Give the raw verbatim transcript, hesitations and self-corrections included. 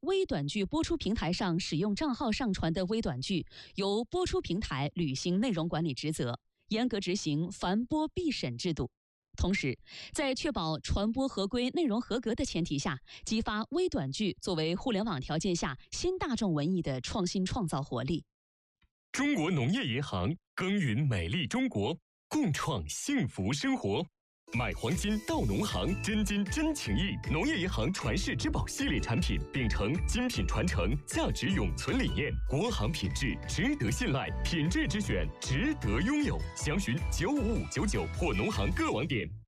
微短剧播出平台上使用账号上传的微短剧，由播出平台履行内容管理职责，严格执行凡播必审制度。同时，在确保传播合规、内容合格的前提下，激发微短剧作为互联网条件下新大众文艺的创新创造活力。 中国农业银行耕耘美丽中国，共创幸福生活。买黄金到农行，真金真情意。农业银行传世之宝系列产品，秉承精品传承、价值永存理念，国行品质，值得信赖，品质之选，值得拥有。详询九五五九九或农行各网点。